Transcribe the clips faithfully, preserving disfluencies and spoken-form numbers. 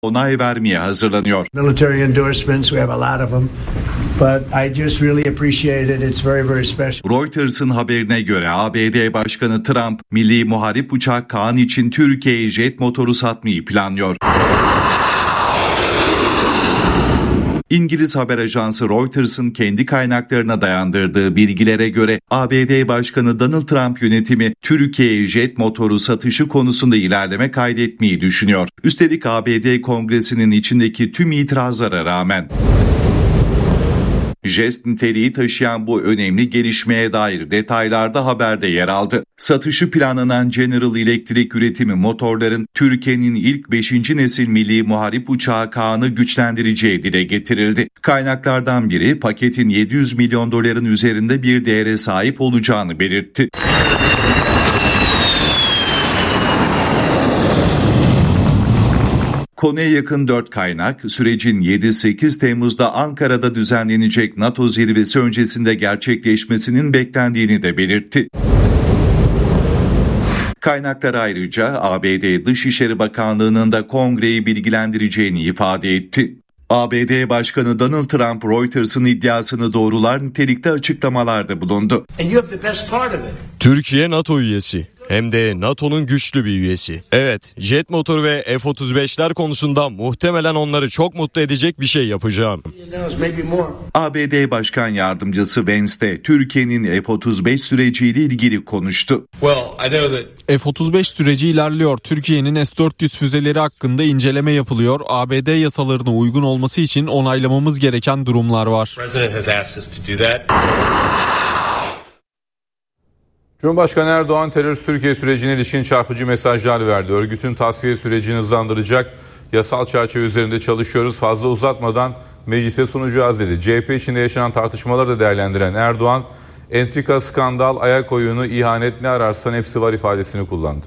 onay vermeye hazırlanıyor. Military endorsements, we have a lot of them. But I just really appreciate it. It's very very special. Reuters'ın haberine göre A B D Başkanı Trump, milli muharip uçak Kaan için Türkiye'ye jet motoru satmayı planlıyor. İngiliz haber ajansı Reuters'ın kendi kaynaklarına dayandırdığı bilgilere göre A B D Başkanı Donald Trump yönetimi Türkiye'ye jet motoru satışı konusunda ilerleme kaydetmeyi düşünüyor. Üstelik A B D Kongresi'nin içindeki tüm itirazlara rağmen. Jest niteliği taşıyan bu önemli gelişmeye dair detaylar da haberde yer aldı. Satışı planlanan General Electric üretimi motorların Türkiye'nin ilk beşinci nesil milli muharip uçağı Kaan'ı güçlendireceği dile getirildi. Kaynaklardan biri paketin yedi yüz milyon doların üzerinde bir değere sahip olacağını belirtti. Konuya yakın dört kaynak, sürecin yedi sekiz Temmuz'da Ankara'da düzenlenecek NATO zirvesi öncesinde gerçekleşmesinin beklendiğini de belirtti. Kaynaklar ayrıca A B D Dışişleri Bakanlığı'nın da Kongre'yi bilgilendireceğini ifade etti. A B D Başkanı Donald Trump, Reuters'ın iddiasını doğrular nitelikte açıklamalarda bulundu. Türkiye NATO üyesi. Hem de NATO'nun güçlü bir üyesi. Evet, jet motoru ve F otuz beşler konusunda muhtemelen onları çok mutlu edecek bir şey yapacağım. A B D Başkan Yardımcısı Vance de Türkiye'nin F otuz beş süreciyle ilgili konuştu. F otuz beş süreci ilerliyor. Türkiye'nin S dört yüz füzeleri hakkında inceleme yapılıyor. A B D yasalarına uygun olması için onaylamamız gereken durumlar var. Cumhurbaşkanı Erdoğan terörist Türkiye sürecine ilişkin çarpıcı mesajlar verdi. Örgütün tasfiye sürecini hızlandıracak yasal çerçeve üzerinde çalışıyoruz. Fazla uzatmadan meclise sunacağız dedi. C H P içinde yaşanan tartışmaları da değerlendiren Erdoğan, entrika, skandal, ayak oyunu, ihanet ne ararsan hepsi var ifadesini kullandı.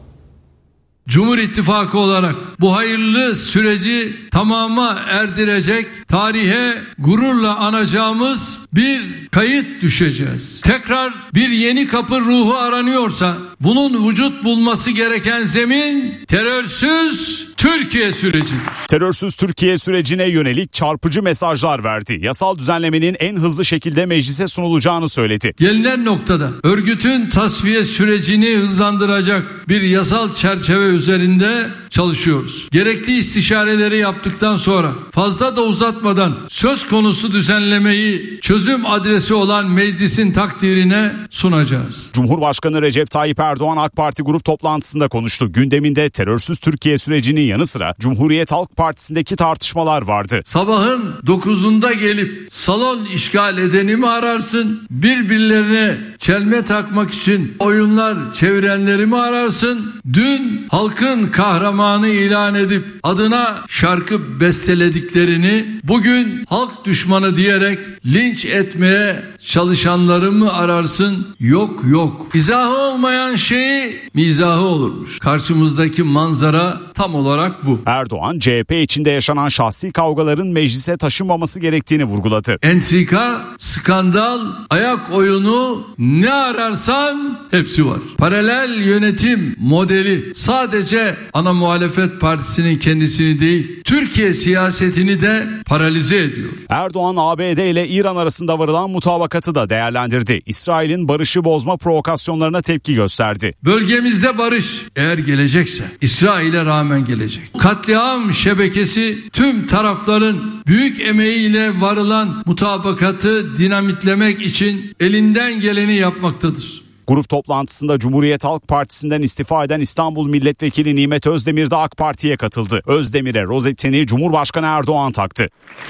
Cumhur İttifakı olarak bu hayırlı süreci tamama erdirecek, tarihe gururla anacağımız bir kayıt düşeceğiz. Tekrar bir yeni kapı ruhu aranıyorsa bunun vücut bulması gereken zemin terörsüz Türkiye sürecidir. Terörsüz Türkiye sürecine yönelik çarpıcı mesajlar verdi. Yasal düzenlemenin en hızlı şekilde meclise sunulacağını söyledi. Gelinen noktada örgütün tasfiye sürecini hızlandıracak bir yasal çerçeve üzerinde çalışıyoruz. Gerekli istişareleri yaptıktan sonra fazla da uzatmadan söz konusu düzenlemeyi çözüm adresi olan meclisin takdirine sunacağız. Cumhurbaşkanı Recep Tayyip Erdoğan AK Parti grup toplantısında konuştu. Gündeminde terörsüz Türkiye sürecinin yanı sıra Cumhuriyet Halk Partisi'ndeki tartışmalar vardı. Sabahın dokuzunda gelip salon işgal edeni mi ararsın? Birbirlerine çelme takmak için oyunlar çevirenleri mi ararsın? Dün halkın kahramanı ilan edip adına şarkı bestelediklerini bugün halk düşmanı diyerek linç etmeye çalışanları mı ararsın? Yok yok. İzahı olmayan şeyi mizahı olurmuş. Karşımızdaki manzara tam olarak bu. Erdoğan, C H P içinde yaşanan şahsi kavgaların meclise taşınmaması gerektiğini vurguladı. Entrika, skandal, ayak oyunu ne ararsan hepsi var. Paralel yönetim modeli sadece ana muhalefet partisinin kendisini değil, Türkiye siyasetini de paralize ediyor. Erdoğan, A B D ile İran arasında varılan mutabakatı da değerlendirdi. İsrail'in barışı bozma provokasyonlarına tepki gösterdi. Bölgemizde barış eğer gelecekse İsrail'e rağmen gelecek. Katliam şebekesi tüm tarafların büyük emeğiyle varılan mutabakatı dinamitlemek için elinden geleni yapmaktadır. Grup toplantısında Cumhuriyet Halk Partisi'nden istifa eden İstanbul Milletvekili Nimet Özdemir de AK Parti'ye katıldı. Özdemir'e rozetini Cumhurbaşkanı Erdoğan taktı.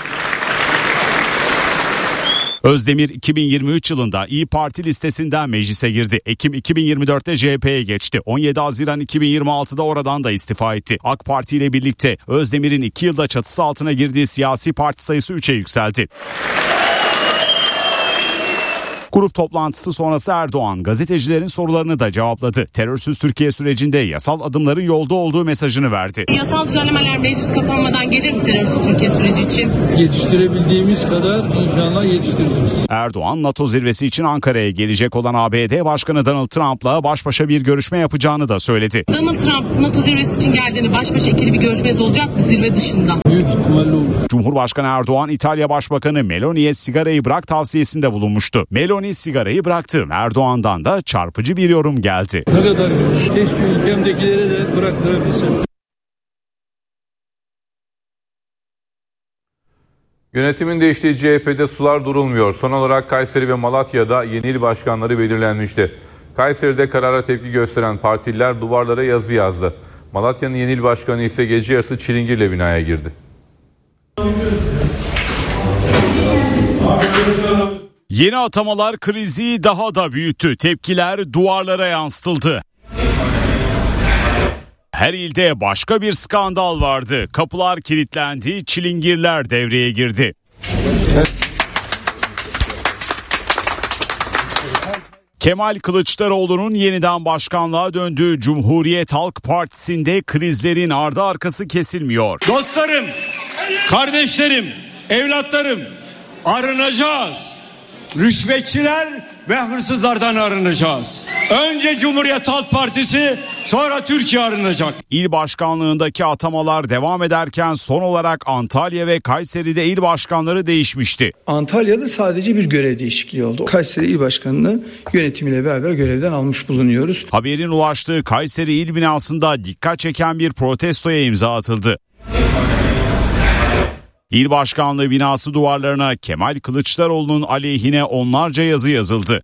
Özdemir iki bin yirmi üç yılında İYİ Parti listesinden meclise girdi. Ekim iki bin yirmi dörtte C H P'ye geçti. on yedi Haziran iki bin yirmi altıda oradan da istifa etti. AK Parti ile birlikte Özdemir'in iki yılda çatısı altına girdiği siyasi parti sayısı üçe yükseldi. Grup toplantısı sonrası Erdoğan gazetecilerin sorularını da cevapladı. Terörsüz Türkiye sürecinde yasal adımların yolda olduğu mesajını verdi. Yasal düzenlemeler meclis kapanmadan gelir mi terörsüz Türkiye süreci için? Yetiştirebildiğimiz kadar inşallah yetiştireceğiz. Erdoğan, NATO zirvesi için Ankara'ya gelecek olan A B D Başkanı Donald Trump'la baş başa bir görüşme yapacağını da söyledi. Donald Trump NATO zirvesi için geldiğini baş başa ikili bir görüşmeniz olacak mı zirve dışında? Büyük ihtimalle olur. Cumhurbaşkanı Erdoğan, İtalya Başbakanı Meloni'ye sigarayı bırak tavsiyesinde bulunmuştu. Meloni sigarayı bıraktı. Erdoğan'dan da çarpıcı bir yorum geldi. Ne kadar güzel. Keşke ülkemdekilere de bıraktırabilsem. Yönetimin değiştiği C H P'de sular durulmuyor. Son olarak Kayseri ve Malatya'da yeni il başkanları belirlenmişti. Kayseri'de karara tepki gösteren partililer duvarlara yazı yazdı. Malatya'nın yeni il başkanı ise gece yarısı çilingirle binaya girdi. Yeni atamalar krizi daha da büyüttü. Tepkiler duvarlara yansıtıldı. Her ilde başka bir skandal vardı. Kapılar kilitlendi, çilingirler devreye girdi. Kemal Kılıçdaroğlu'nun yeniden başkanlığa döndüğü Cumhuriyet Halk Partisi'nde krizlerin ardı arkası kesilmiyor. Dostlarım, kardeşlerim, evlatlarım, arınacağız. Rüşvetçiler ve hırsızlardan arınacağız. Önce Cumhuriyet Halk Partisi, sonra Türkiye arınacak. İl başkanlığındaki atamalar devam ederken son olarak Antalya ve Kayseri'de il başkanları değişmişti. Antalya'da sadece bir görev değişikliği oldu. Kayseri İl Başkanı'nı yönetimiyle beraber görevden almış bulunuyoruz. Haberin ulaştığı Kayseri İl binasında dikkat çeken bir protestoya imza atıldı. İl Başkanlığı binası duvarlarına Kemal Kılıçdaroğlu'nun aleyhine onlarca yazı yazıldı.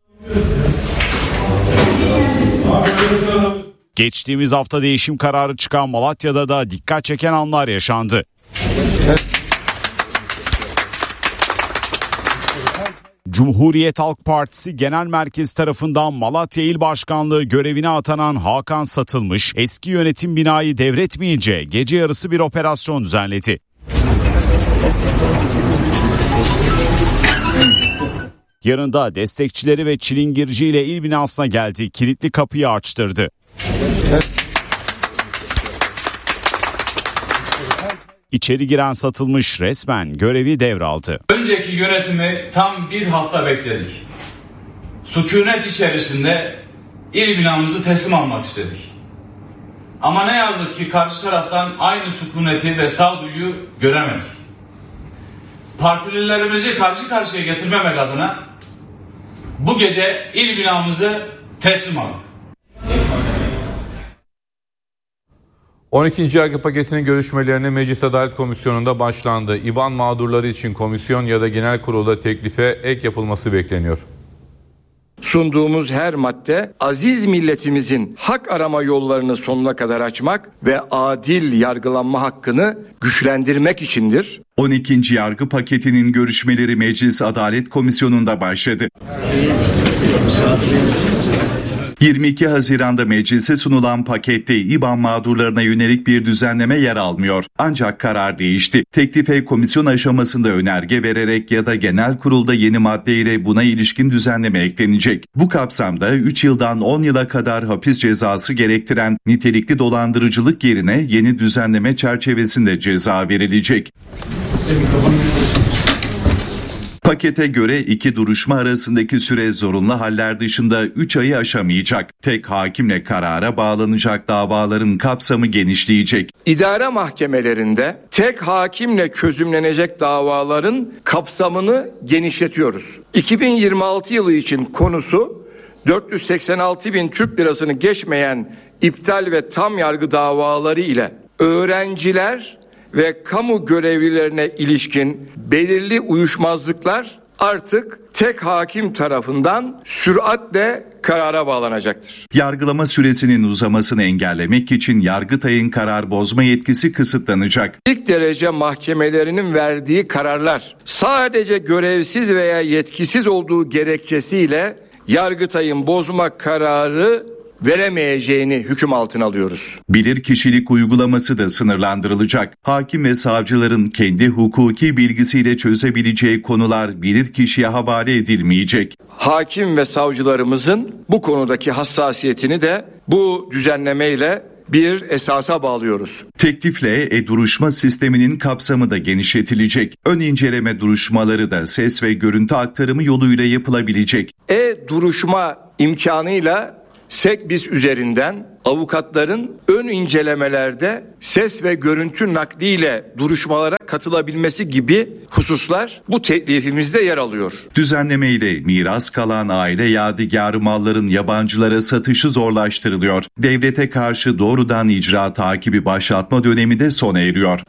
Geçtiğimiz hafta değişim kararı çıkan Malatya'da da dikkat çeken anlar yaşandı. Cumhuriyet Halk Partisi Genel Merkezi tarafından Malatya İl Başkanlığı görevine atanan Hakan Satılmış, eski yönetim binayı devretmeyince gece yarısı bir operasyon düzenledi. Yanında destekçileri ve çilingirciyle il binasına geldi, kilitli kapıyı açtırdı. İçeri giren Satılmış resmen görevi devraldı. Önceki yönetimi tam bir hafta bekledik. Sükunet içerisinde il binamızı teslim almak istedik. Ama ne yazık ki karşı taraftan aynı sükuneti ve sağduyuyu göremedik. Partililerimizi karşı karşıya getirmemek adına bu gece il binamızı teslim aldık. on ikinci yargı paketinin görüşmelerine Meclis Adalet Komisyonu'nda başlandı. İban mağdurları için komisyon ya da genel kurulda teklife ek yapılması bekleniyor. Sunduğumuz her madde aziz milletimizin hak arama yollarını sonuna kadar açmak ve adil yargılanma hakkını güçlendirmek içindir. on ikinci yargı paketinin görüşmeleri Meclis Adalet Komisyonu'nda başladı. yirmi iki Haziran'da meclise sunulan pakette İBAN mağdurlarına yönelik bir düzenleme yer almıyor. Ancak karar değişti. Teklife komisyon aşamasında önerge vererek ya da genel kurulda yeni maddeyle buna ilişkin düzenleme eklenecek. Bu kapsamda üç yıldan on yıla kadar hapis cezası gerektiren nitelikli dolandırıcılık yerine yeni düzenleme çerçevesinde ceza verilecek. Pakete göre iki duruşma arasındaki süre zorunlu haller dışında üç ayı aşamayacak. Tek hakimle karara bağlanacak davaların kapsamı genişleyecek. İdare mahkemelerinde tek hakimle çözümlenecek davaların kapsamını genişletiyoruz. iki bin yirmi altı yılı için konusu dört yüz seksen altı bin Türk lirasını geçmeyen iptal ve tam yargı davaları ile öğrenciler ve kamu görevlilerine ilişkin belirli uyuşmazlıklar artık tek hakim tarafından süratle karara bağlanacaktır. Yargılama süresinin uzamasını engellemek için Yargıtay'ın karar bozma yetkisi kısıtlanacak. İlk derece mahkemelerinin verdiği kararlar sadece görevsiz veya yetkisiz olduğu gerekçesiyle Yargıtay'ın bozma kararı veremeyeceğini hüküm altına alıyoruz. Bilirkişilik uygulaması da sınırlandırılacak. Hakim ve savcıların kendi hukuki bilgisiyle çözebileceği konular bilirkişiye havale edilmeyecek. Hakim ve savcılarımızın bu konudaki hassasiyetini de bu düzenlemeyle bir esasa bağlıyoruz. Teklifle e-duruşma sisteminin kapsamı da genişletilecek. Ön inceleme duruşmaları da ses ve görüntü aktarımı yoluyla yapılabilecek. E-duruşma imkanıyla Sekbiz üzerinden avukatların ön incelemelerde ses ve görüntü nakliyle duruşmalara katılabilmesi gibi hususlar bu teklifimizde yer alıyor. Düzenlemeyle miras kalan aile yadigarı malların yabancılara satışı zorlaştırılıyor. Devlete karşı doğrudan icra takibi başlatma dönemi de sona eriyor.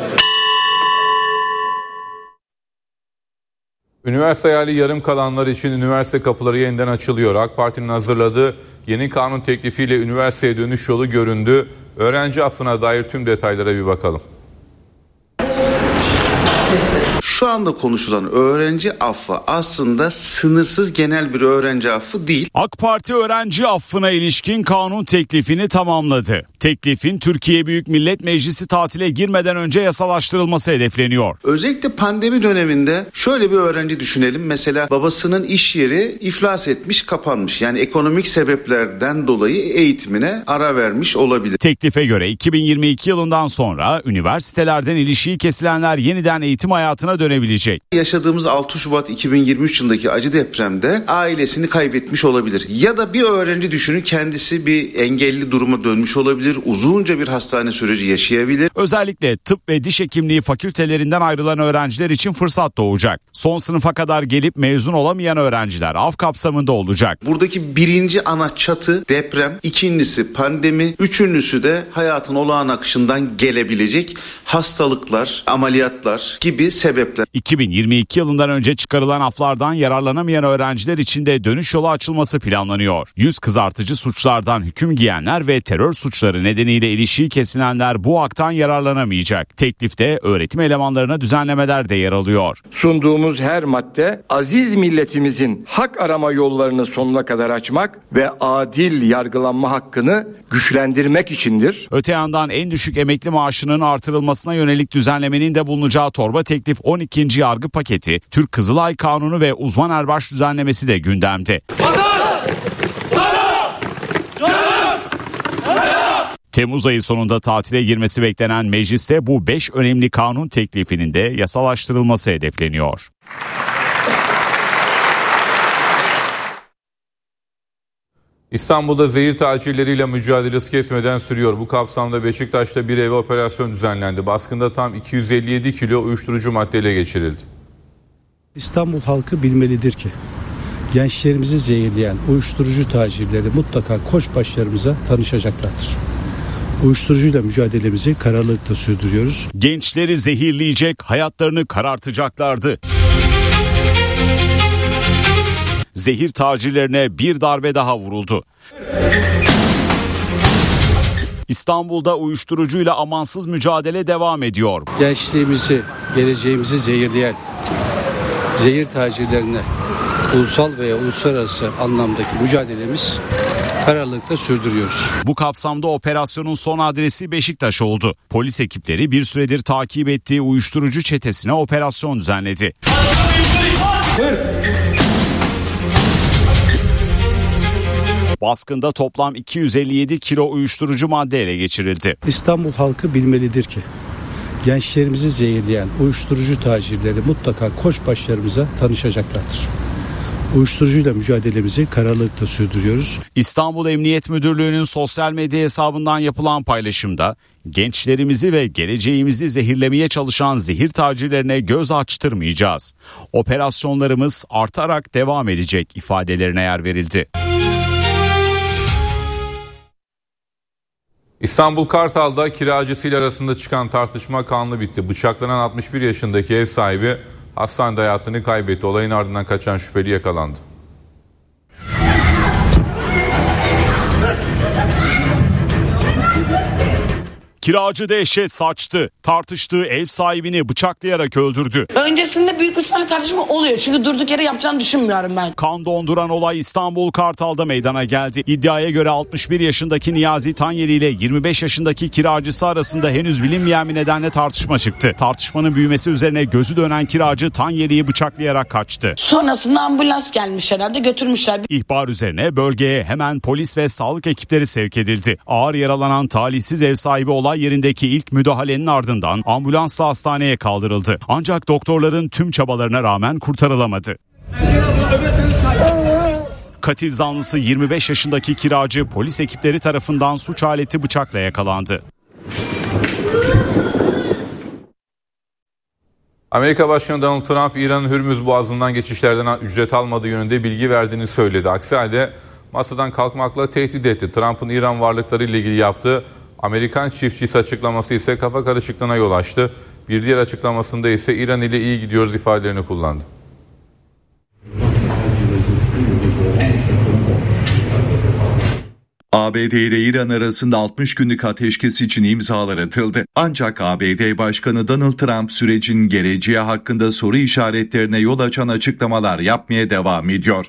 Üniversite hayali yarım kalanlar için üniversite kapıları yeniden açılıyor. AK Parti'nin hazırladığı yeni kanun teklifiyle üniversiteye dönüş yolu göründü. Öğrenci affına dair tüm detaylara bir bakalım. Şu anda konuşulan öğrenci affı aslında sınırsız genel bir öğrenci affı değil. AK Parti öğrenci affına ilişkin kanun teklifini tamamladı. Teklifin Türkiye Büyük Millet Meclisi tatile girmeden önce yasalaştırılması hedefleniyor. Özellikle pandemi döneminde şöyle bir öğrenci düşünelim. Mesela babasının iş yeri iflas etmiş, kapanmış. Yani ekonomik sebeplerden dolayı eğitimine ara vermiş olabilir. Teklife göre iki bin yirmi iki yılından sonra üniversitelerden ilişiği kesilenler yeniden eğitim hayatına dönebilecek. Yaşadığımız altı Şubat iki bin yirmi üç yılındaki acı depremde ailesini kaybetmiş olabilir. Ya da bir öğrenci düşünün, kendisi bir engelli duruma dönmüş olabilir. Uzunca bir hastane süreci yaşayabilir. Özellikle tıp ve diş hekimliği fakültelerinden ayrılan öğrenciler için fırsat doğacak. Son sınıfa kadar gelip mezun olamayan öğrenciler af kapsamında olacak. Buradaki birinci ana çatı deprem, ikincisi pandemi, üçüncüsü de hayatın olağan akışından gelebilecek hastalıklar, ameliyatlar gibi sebepler. iki bin yirmi iki yılından önce çıkarılan aflardan yararlanamayan öğrenciler için de dönüş yolu açılması planlanıyor. Yüz kızartıcı suçlardan hüküm giyenler ve terör suçları nedeniyle ilişiği kesilenler bu haktan yararlanamayacak. Teklifte öğretim elemanlarına düzenlemeler de yer alıyor. Sunduğumuz her madde aziz milletimizin hak arama yollarını sonuna kadar açmak ve adil yargılanma hakkını güçlendirmek içindir. Öte yandan en düşük emekli maaşının artırılmasına yönelik düzenlemenin de bulunacağı torba teklif on ikinci yargı paketi, Türk Kızılay Kanunu ve uzman erbaş düzenlemesi de gündemde. Temmuz ayı sonunda tatile girmesi beklenen mecliste bu beş önemli kanun teklifinin de yasalaştırılması hedefleniyor. İstanbul'da zehir tacirleriyle mücadelesi kesmeden sürüyor. Bu kapsamda Beşiktaş'ta bir eve operasyon düzenlendi. Baskında tam iki yüz elli yedi kilo uyuşturucu maddeyle geçirildi. İstanbul halkı bilmelidir ki gençlerimizi zehirleyen uyuşturucu tacirleri mutlaka koçbaşlarımıza tanışacaklardır. Uyuşturucuyla mücadelemizi kararlılıkla sürdürüyoruz. Gençleri zehirleyecek, hayatlarını karartacaklardı. Zehir tacirlerine bir darbe daha vuruldu. İstanbul'da uyuşturucuyla amansız mücadele devam ediyor. Gençliğimizi, geleceğimizi zehirleyen zehir tacirlerine ulusal veya uluslararası anlamdaki mücadelemiz kararlılıkla sürdürüyoruz. Bu kapsamda operasyonun son adresi Beşiktaş oldu. Polis ekipleri bir süredir takip ettiği uyuşturucu çetesine operasyon düzenledi. Baskında toplam iki yüz elli yedi kilo uyuşturucu madde ele geçirildi. İstanbul halkı bilmelidir ki gençlerimizi zehirleyen uyuşturucu tacirleri mutlaka koçbaşlarımıza tanışacaklardır. Uyuşturucuyla mücadelemizi kararlılıkla sürdürüyoruz. İstanbul Emniyet Müdürlüğü'nün sosyal medya hesabından yapılan paylaşımda gençlerimizi ve geleceğimizi zehirlemeye çalışan zehir tacirlerine göz açtırmayacağız. Operasyonlarımız artarak devam edecek ifadelerine yer verildi. İstanbul Kartal'da kiracısıyla arasında çıkan tartışma kanlı bitti. Bıçaklanan altmış bir yaşındaki ev sahibi hastanede hayatını kaybetti. Olayın ardından kaçan şüpheli yakalandı. Kiracı dehşet saçtı. Tartıştığı ev sahibini bıçaklayarak öldürdü. Öncesinde büyük bir tartışma oluyor. Çünkü durduk yere yapacağını düşünmüyorum ben. Kan donduran olay İstanbul Kartal'da meydana geldi. İddiaya göre altmış bir yaşındaki Niyazi Tanyeli ile yirmi beş yaşındaki kiracısı arasında henüz bilinmeyen bir nedenle tartışma çıktı. Tartışmanın büyümesi üzerine gözü dönen kiracı Tanyeli'yi bıçaklayarak kaçtı. Sonrasında ambulans gelmiş herhalde, götürmüşler. İhbar üzerine bölgeye hemen polis ve sağlık ekipleri sevk edildi. Ağır yaralanan talihsiz ev sahibi olay yerindeki ilk müdahalenin ardından ambulansla hastaneye kaldırıldı. Ancak doktorların tüm çabalarına rağmen kurtarılamadı. Katil zanlısı yirmi beş yaşındaki kiracı polis ekipleri tarafından suç aleti bıçakla yakalandı. Amerika Başkanı Donald Trump, İran'ın Hürmüz Boğazı'ndan geçişlerden ücret almadığı yönünde bilgi verdiğini söyledi. Aksi halde masadan kalkmakla tehdit etti. Trump'ın İran varlıkları ile ilgili yaptığı Amerikan çiftçisi açıklaması ise kafa karışıklığına yol açtı. Bir diğer açıklamasında ise İran ile iyi gidiyoruz ifadelerini kullandı. A B D ile İran arasında altmış günlük ateşkes için imzalar atıldı. Ancak A B D Başkanı Donald Trump sürecin geleceği hakkında soru işaretlerine yol açan açıklamalar yapmaya devam ediyor.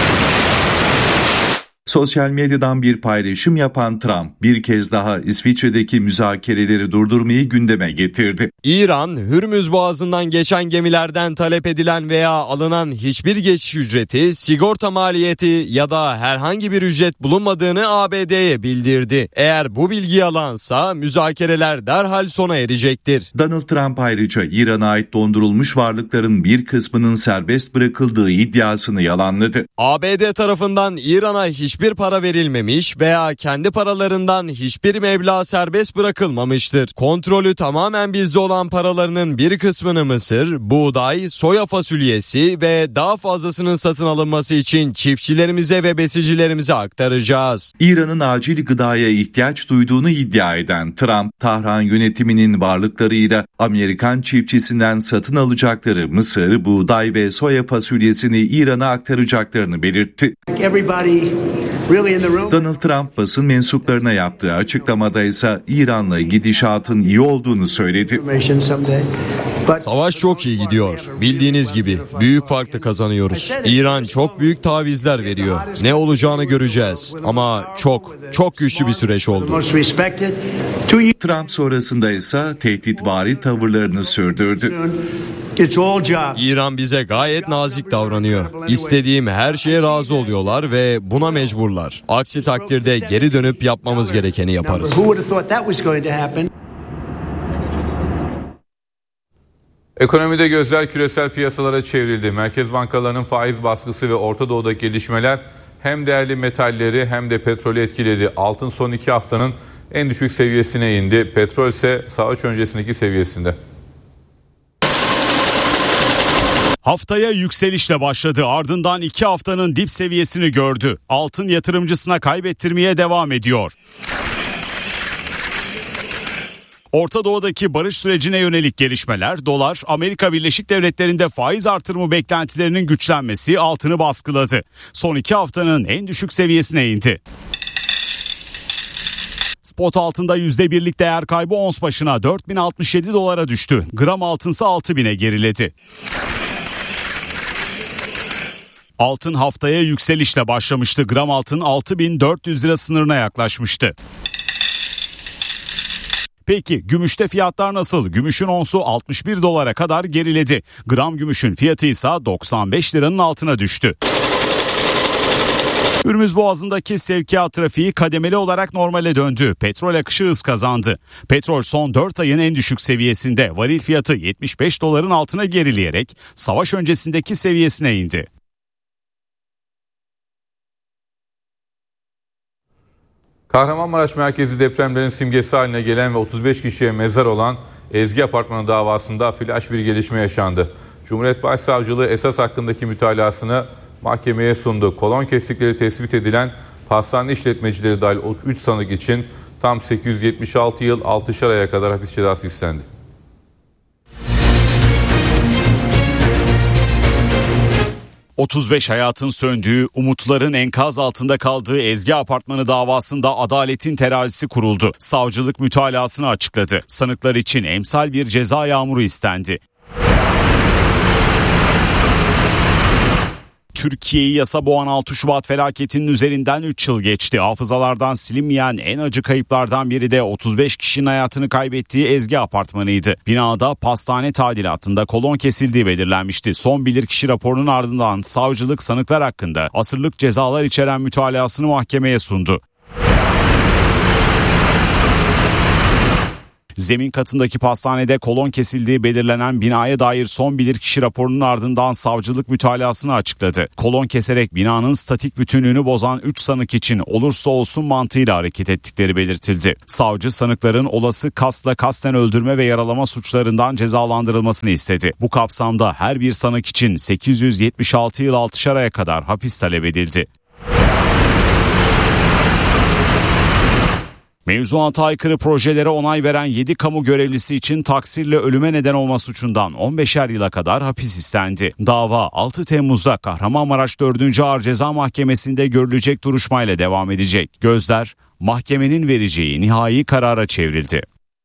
Sosyal medyadan bir paylaşım yapan Trump bir kez daha İsviçre'deki müzakereleri durdurmayı gündeme getirdi. İran, Hürmüz Boğazı'ndan geçen gemilerden talep edilen veya alınan hiçbir geçiş ücreti, sigorta maliyeti ya da herhangi bir ücret bulunmadığını A B D'ye bildirdi. Eğer bu bilgi yalansa müzakereler derhal sona erecektir. Donald Trump ayrıca İran'a ait dondurulmuş varlıkların bir kısmının serbest bırakıldığı iddiasını yalanladı. A B D tarafından İran'a hiç hiçbir para verilmemiş veya kendi paralarından hiçbir meblağ serbest bırakılmamıştır. Kontrolü tamamen bizde olan paralarının bir kısmını mısır, buğday, soya fasulyesi ve daha fazlasının satın alınması için çiftçilerimize ve besicilerimize aktaracağız. İran'ın acil gıdaya ihtiyaç duyduğunu iddia eden Trump, Tahran yönetiminin varlıklarıyla Amerikan çiftçisinden satın alacakları mısır, buğday ve soya fasulyesini İran'a aktaracaklarını belirtti. Everybody Donald Trump basın mensuplarına yaptığı açıklamada ise İran'la gidişatın iyi olduğunu söyledi. Savaş çok iyi gidiyor. Bildiğiniz gibi büyük farklı kazanıyoruz. İran çok büyük tavizler veriyor. Ne olacağını göreceğiz. Ama çok, çok güçlü bir süreç oldu. Trump sonrasında ise tehditvari tavırlarını sürdürdü. İran bize gayet nazik davranıyor. İstediğim her şeye razı oluyorlar ve buna mecburlar. Aksi takdirde geri dönüp yapmamız gerekeni yaparız. Ekonomide gözler küresel piyasalara çevrildi. Merkez bankalarının faiz baskısı ve Orta Doğu'daki gelişmeler hem değerli metalleri hem de petrolü etkiledi. Altın son iki haftanın en düşük seviyesine indi. Petrol ise savaş öncesindeki seviyesinde. Haftaya yükselişle başladı, ardından iki haftanın dip seviyesini gördü. Altın yatırımcısına kaybettirmeye devam ediyor. Orta Doğu'daki barış sürecine yönelik gelişmeler, dolar, Amerika Birleşik Devletleri'nde faiz artırımı beklentilerinin güçlenmesi altını baskıladı. Son iki haftanın en düşük seviyesine indi. Spot altında yüzde birlik değer kaybı ons başına dört bin altmış yedi dolara düştü. Gram altınsa altı bine geriledi. Altın haftaya yükselişle başlamıştı. Gram altın altı bin dört yüz lira sınırına yaklaşmıştı. Peki gümüşte fiyatlar nasıl? Gümüşün onsu altmış bir dolara kadar geriledi. Gram gümüşün fiyatı ise doksan beş liranın altına düştü. Hürmüz Boğazı'ndaki sevkiyat trafiği kademeli olarak normale döndü. Petrol akışı hız kazandı. Petrol son dört ayın en düşük seviyesinde. Varil fiyatı yetmiş beş doların altına gerileyerek savaş öncesindeki seviyesine indi. Kahramanmaraş merkezi depremlerin simgesi haline gelen ve otuz beş kişiye mezar olan Ezgi Apartmanı davasında flash bir gelişme yaşandı. Cumhuriyet Başsavcılığı esas hakkındaki mütalasını mahkemeye sundu. Kolon kestikleri tespit edilen pastane işletmecileri dahil üç sanık için tam sekiz yüz yetmiş altı yıl altışar aya kadar hapis cezası istendi. otuz beş hayatın söndüğü, umutların enkaz altında kaldığı Ezgi Apartmanı davasında adaletin terazisi kuruldu. Savcılık mütalasını açıkladı. Sanıklar için emsal bir ceza yağmuru istendi. Türkiye'yi yasa boğan altı Şubat felaketinin üzerinden üç yıl geçti. Hafızalardan silinmeyen en acı kayıplardan biri de otuz beş kişinin hayatını kaybettiği Ezgi Apartmanı'ydı. Binada pastane tadilatında kolon kesildiği belirlenmişti. Son bilirkişi raporunun ardından savcılık sanıklar hakkında asırlık cezalar içeren mütalasını mahkemeye sundu. Zemin katındaki pastanede kolon kesildiği belirlenen binaya dair son bilirkişi raporunun ardından savcılık mütalasını açıkladı. Kolon keserek binanın statik bütünlüğünü bozan üç sanık için olursa olsun mantığıyla hareket ettikleri belirtildi. Savcı sanıkların olası kasla kasten öldürme ve yaralama suçlarından cezalandırılmasını istedi. Bu kapsamda her bir sanık için sekiz yüz yetmiş altı yıl altışar aya kadar hapis talep edildi. Mevzuata aykırı projelere onay veren yedi kamu görevlisi için taksirle ölüme neden olma suçundan on beşer yıla kadar hapis istendi. Dava altı Temmuz'da Kahramanmaraş dördüncü Ağır Ceza Mahkemesi'nde görülecek duruşmayla devam edecek. Gözler mahkemenin vereceği nihai karara çevrildi.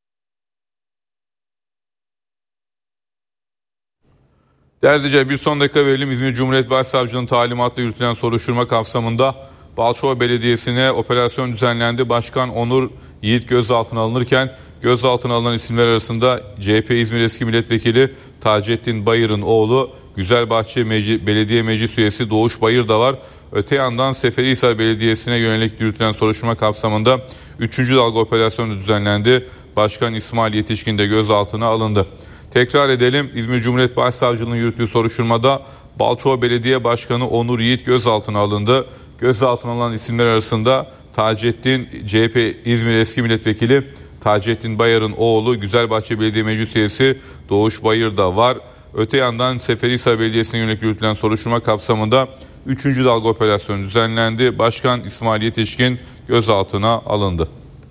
Değerli izleyiciler, bir son dakika verelim. İzmir Cumhuriyet Başsavcılığı'nın talimatla yürütülen soruşturma kapsamında Balçova Belediyesi'ne operasyon düzenlendi. Başkan Onur Yiğit gözaltına alınırken gözaltına alınan isimler arasında C H P İzmir Eski Milletvekili Taceddin Bayır'ın oğlu Güzelbahçe Meclis, Belediye Meclis Üyesi Doğuş Bayır da var. Öte yandan Seferihisar Belediyesi'ne yönelik yürütülen soruşturma kapsamında üçüncü dalga operasyonu düzenlendi. Başkan İsmail Yetişkin de gözaltına alındı. Tekrar edelim, İzmir Cumhuriyet Başsavcılığı'nın yürüttüğü soruşturmada Balçova Belediye Başkanı Onur Yiğit gözaltına alındı. Gözaltına alınan isimler arasında Taceddin, C H P İzmir Eski Milletvekili Taceddin Bayır'ın oğlu Güzelbahçe Belediye Meclis Üyesi Doğuş Bayır da var. Öte yandan Seferihisar Belediyesi'ne yönelik yürütülen soruşturma kapsamında üçüncü dalga operasyonu düzenlendi. Başkan İsmail Yetişkin gözaltına alındı.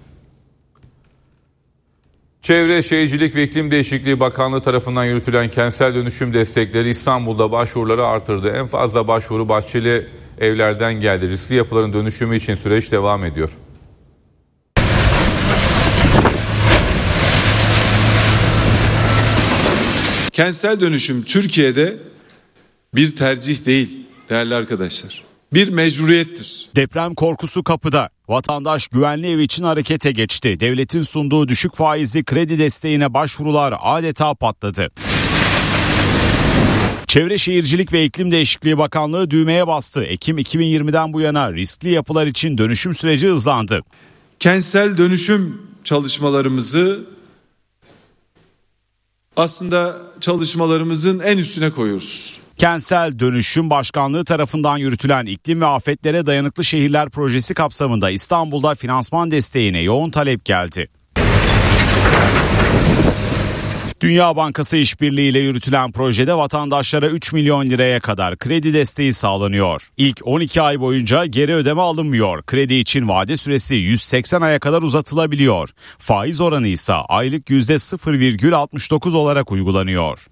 Çevre, Şehircilik ve İklim Değişikliği Bakanlığı tarafından yürütülen kentsel dönüşüm destekleri İstanbul'da başvuruları artırdı. En fazla başvuru Bahçeli Evler'den geldi. Riskli yapıların dönüşümü için süreç devam ediyor. Kentsel dönüşüm Türkiye'de bir tercih değil değerli arkadaşlar. Bir mecburiyettir. Deprem korkusu kapıda. Vatandaş güvenli ev için harekete geçti. Devletin sunduğu düşük faizli kredi desteğine başvurular adeta patladı. Çevre, Şehircilik ve İklim Değişikliği Bakanlığı düğmeye bastı. Ekim iki bin yirmiden bu yana riskli yapılar için dönüşüm süreci hızlandı. Kentsel dönüşüm çalışmalarımızı aslında çalışmalarımızın en üstüne koyuyoruz. Kentsel Dönüşüm Başkanlığı tarafından yürütülen iklim ve afetlere dayanıklı şehirler projesi kapsamında İstanbul'da finansman desteğine yoğun talep geldi. Dünya Bankası işbirliğiyle yürütülen projede vatandaşlara üç milyon liraya kadar kredi desteği sağlanıyor. İlk on iki ay boyunca geri ödeme alınmıyor. Kredi için vade süresi yüz seksen aya kadar uzatılabiliyor. Faiz oranı ise aylık yüzde sıfır virgül altmış dokuz olarak uygulanıyor.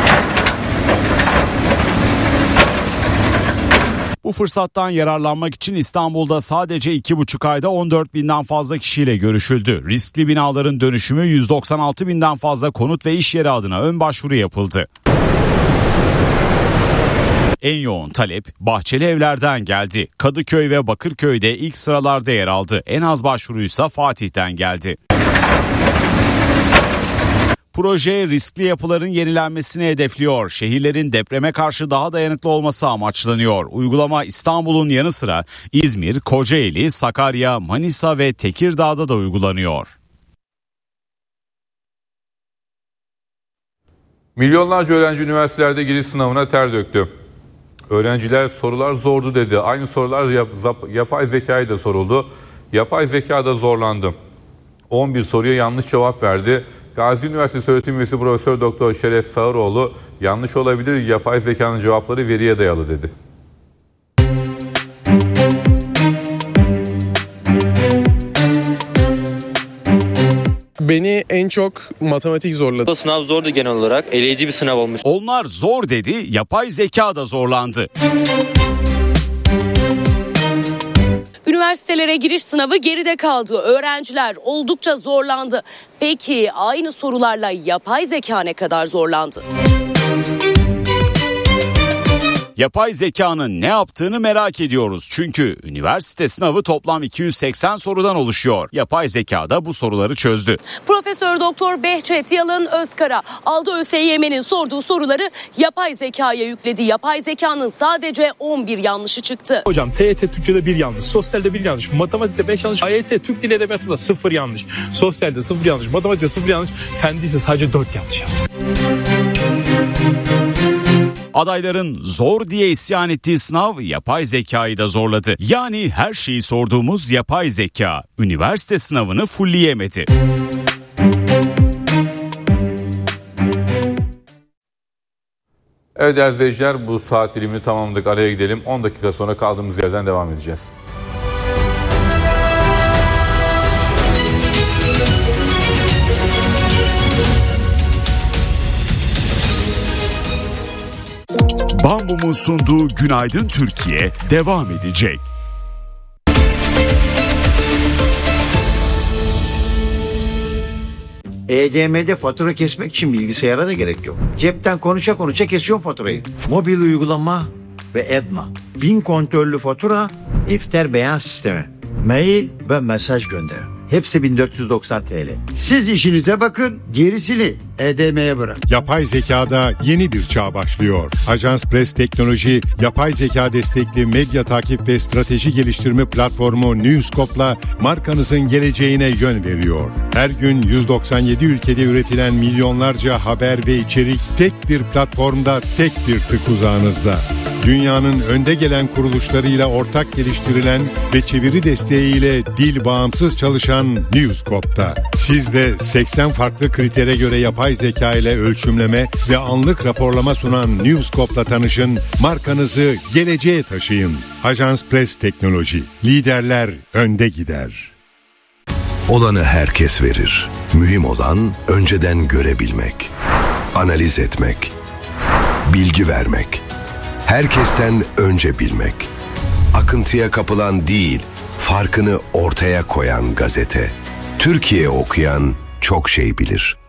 Bu fırsattan yararlanmak için İstanbul'da sadece iki buçuk ayda on dört binden fazla kişiyle görüşüldü. Riskli binaların dönüşümü yüz doksan altı binden fazla konut ve iş yeri adına ön başvuru yapıldı. En yoğun talep Bahçeli Evler'den geldi. Kadıköy ve Bakırköy'de ilk sıralarda yer aldı. En az başvuruysa Fatih'ten geldi. Proje riskli yapıların yenilenmesini hedefliyor. Şehirlerin depreme karşı daha dayanıklı olması amaçlanıyor. Uygulama İstanbul'un yanı sıra İzmir, Kocaeli, Sakarya, Manisa ve Tekirdağ'da da uygulanıyor. Milyonlarca öğrenci üniversitelerde giriş sınavına ter döktü. Öğrenciler sorular zordu dedi. Aynı sorular yap, zap, yapay zekaya da soruldu. Yapay zeka da zorlandı. on bir soruya yanlış cevap verdi. Gazi Üniversitesi öğretim üyesi Profesör Doktor Şeref Sağıroğlu yanlış olabilir, yapay zekanın cevapları veriye dayalı dedi. Beni en çok matematik zorladı. Bu sınav zordu genel olarak. Eleyici bir sınav olmuş. Onlar zor dedi, yapay zeka da zorlandı. Üniversitelere giriş sınavı geride kaldı. Öğrenciler oldukça zorlandı. Peki aynı sorularla yapay zeka ne kadar zorlandı? Yapay zekanın ne yaptığını merak ediyoruz. Çünkü üniversite sınavı toplam iki yüz seksen sorudan oluşuyor. Yapay zeka da bu soruları çözdü. Profesör Doktor Behçet Yalın Özkara aldı ÖSYM'nin sorduğu soruları yapay zekaya yükledi. Yapay zekanın sadece on bir yanlışı çıktı. Hocam T Y T Türkçe'de bir yanlış, sosyalde bir yanlış, matematikte beş yanlış, A Y T Türk Dili Edebiyatı'nda sıfır yanlış, sosyalde sıfır yanlış, matematikte sıfır yanlış, fen ise sadece dört yanlış yaptı. Adayların zor diye isyan ettiği sınav yapay zekayı da zorladı. Yani her şeyi sorduğumuz yapay zeka üniversite sınavını fulleyemedi. Evet değerli izleyiciler, bu saat dilimini tamamladık. Araya gidelim. on dakika sonra kaldığımız yerden devam edeceğiz. Bambum'un sunduğu Günaydın Türkiye devam edecek. E D M'de fatura kesmek için bilgisayara da gerek yok. Cepten konuşa konuşa kesiyorsun faturayı. Mobil uygulama ve Edma. Bin kontrollü fatura, iftar beyan sistemi. Mail ve mesaj gönderin. Hepsi bin dört yüz doksan T L. Siz işinize bakın, gerisini E D M'ye bırak. Yapay zekada yeni bir çağ başlıyor. Ajans Press Teknoloji, yapay zeka destekli medya takip ve strateji geliştirme platformu Newscope'la markanızın geleceğine yön veriyor. Her gün yüz doksan yedi ülkede üretilen milyonlarca haber ve içerik tek bir platformda, tek bir tık uzağınızda. Dünyanın önde gelen kuruluşlarıyla ortak geliştirilen ve çeviri desteğiyle dil bağımsız çalışan Newscope'da. Siz de seksen farklı kritere göre yapay zeka ile ölçümleme ve anlık raporlama sunan Newscope'la tanışın, markanızı geleceğe taşıyın. Ajans Press Teknoloji, liderler önde gider. Olanı herkes verir. Mühim olan önceden görebilmek, analiz etmek, bilgi vermek. Herkesten önce bilmek. Akıntıya kapılan değil, farkını ortaya koyan gazete. Türkiye okuyan çok şey bilir.